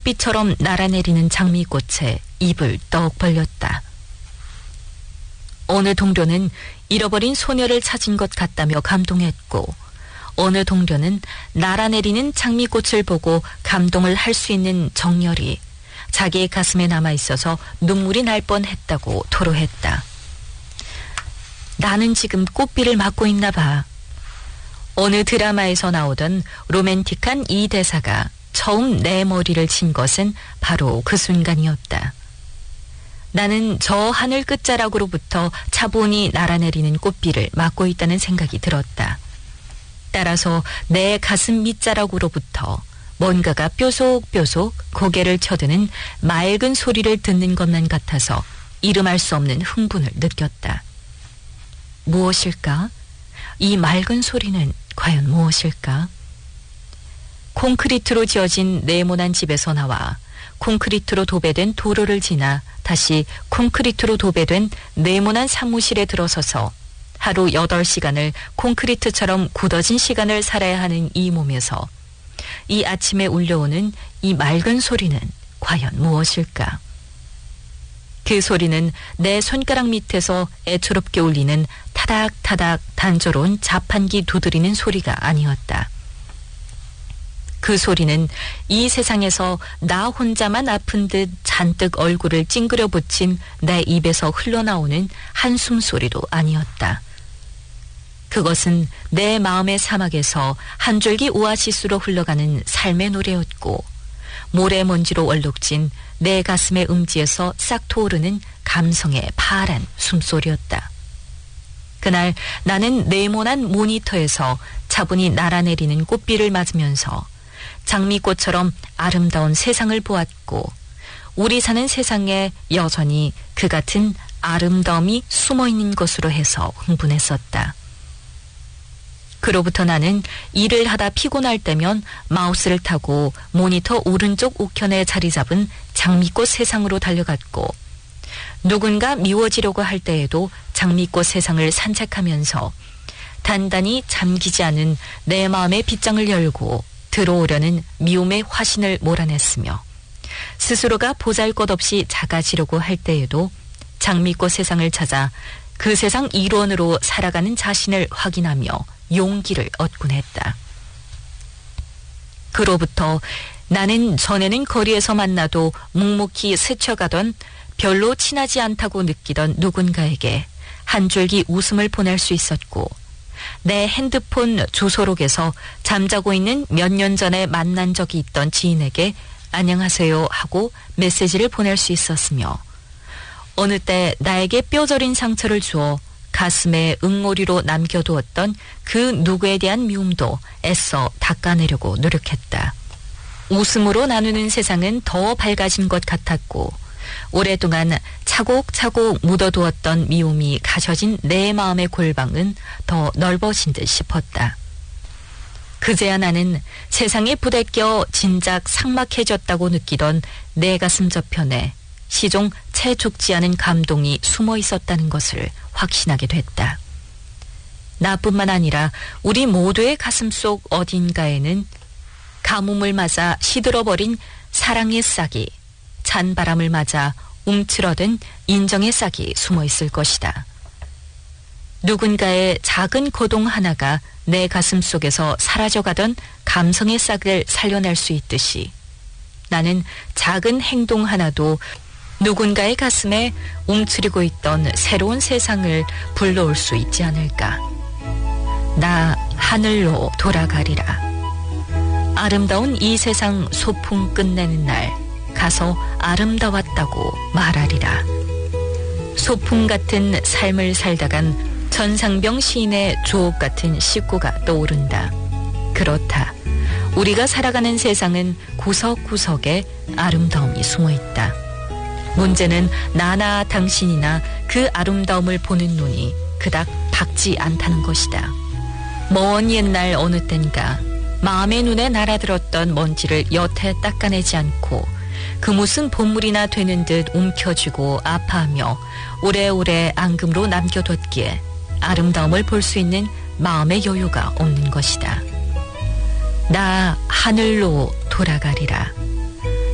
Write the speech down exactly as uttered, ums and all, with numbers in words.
빛처럼 날아내리는 장미꽃에 입을 떡 벌렸다. 어느 동료는 잃어버린 소녀를 찾은 것 같다며 감동했고, 어느 동료는 날아내리는 장미꽃을 보고 감동을 할 수 있는 정열이 자기의 가슴에 남아있어서 눈물이 날 뻔했다고 토로했다. 나는 지금 꽃비를 맞고 있나 봐. 어느 드라마에서 나오던 로맨틱한 이 대사가 처음 내 머리를 친 것은 바로 그 순간이었다. 나는 저 하늘 끝자락으로부터 차분히 날아내리는 꽃비를 맞고 있다는 생각이 들었다. 따라서 내 가슴 밑자락으로부터 뭔가가 뾰속뾰속 고개를 쳐드는 맑은 소리를 듣는 것만 같아서 이름할 수 없는 흥분을 느꼈다. 무엇일까? 이 맑은 소리는 과연 무엇일까? 콘크리트로 지어진 네모난 집에서 나와 콘크리트로 도배된 도로를 지나 다시 콘크리트로 도배된 네모난 사무실에 들어서서 하루 여덟 시간을 콘크리트처럼 굳어진 시간을 살아야 하는 이 몸에서 이 아침에 울려오는 이 맑은 소리는 과연 무엇일까? 그 소리는 내 손가락 밑에서 애처롭게 울리는 타닥타닥 단조로운 자판기 두드리는 소리가 아니었다. 그 소리는 이 세상에서 나 혼자만 아픈 듯 잔뜩 얼굴을 찡그려 붙인 내 입에서 흘러나오는 한숨 소리도 아니었다. 그것은 내 마음의 사막에서 한 줄기 오아시스로 흘러가는 삶의 노래였고, 모래먼지로 얼룩진 내 가슴의 음지에서 싹 토오르는 감성의 파란 숨소리였다. 그날 나는 네모난 모니터에서 차분히 날아내리는 꽃비를 맞으면서 장미꽃처럼 아름다운 세상을 보았고, 우리 사는 세상에 여전히 그 같은 아름다움이 숨어있는 것으로 해서 흥분했었다. 그로부터 나는 일을 하다 피곤할 때면 마우스를 타고 모니터 오른쪽 우편에 자리 잡은 장미꽃 세상으로 달려갔고, 누군가 미워지려고 할 때에도 장미꽃 세상을 산책하면서 단단히 잠기지 않은 내 마음의 빗장을 열고 들어오려는 미움의 화신을 몰아냈으며, 스스로가 보잘것없이 작아지려고 할 때에도 장미꽃 세상을 찾아 그 세상 일원으로 살아가는 자신을 확인하며 용기를 얻곤 했다. 그로부터 나는 전에는 거리에서 만나도 묵묵히 스쳐가던 별로 친하지 않다고 느끼던 누군가에게 한 줄기 웃음을 보낼 수 있었고, 내 핸드폰 주소록에서 잠자고 있는 몇 년 전에 만난 적이 있던 지인에게 안녕하세요 하고 메시지를 보낼 수 있었으며, 어느 때 나에게 뼈저린 상처를 주어 가슴에 응어리로 남겨두었던 그 누구에 대한 미움도 애써 닦아내려고 노력했다. 웃음으로 나누는 세상은 더 밝아진 것 같았고, 오랫동안 차곡차곡 묻어두었던 미움이 가셔진 내 마음의 골방은 더 넓어진 듯 싶었다. 그제야 나는 세상에 부대껴 진작 삭막해졌다고 느끼던 내 가슴 저편에 시종 채 죽지 않은 감동이 숨어 있었다는 것을 확신하게 됐다. 나뿐만 아니라 우리 모두의 가슴속 어딘가에는 가뭄을 맞아 시들어버린 사랑의 싹이, 찬바람을 맞아 움츠러든 인정의 싹이 숨어 있을 것이다. 누군가의 작은 고동 하나가 내 가슴 속에서 사라져가던 감성의 싹을 살려낼 수 있듯이, 나는 작은 행동 하나도 누군가의 가슴에 움츠리고 있던 새로운 세상을 불러올 수 있지 않을까. 나 하늘로 돌아가리라. 아름다운 이 세상 소풍 끝내는 날 가서 아름다웠다고 말하리라. 소풍 같은 삶을 살다간 전상병 시인의 주옥 같은 식구가 떠오른다. 그렇다. 우리가 살아가는 세상은 구석구석에 아름다움이 숨어있다. 문제는 나나 당신이나 그 아름다움을 보는 눈이 그닥 밝지 않다는 것이다. 먼 옛날 어느 땐가 마음의 눈에 날아들었던 먼지를 여태 닦아내지 않고 그 무슨 본물이나 되는 듯 움켜쥐고 아파하며 오래오래 앙금으로 남겨뒀기에 아름다움을 볼 수 있는 마음의 여유가 없는 것이다. 나 하늘로 돌아가리라.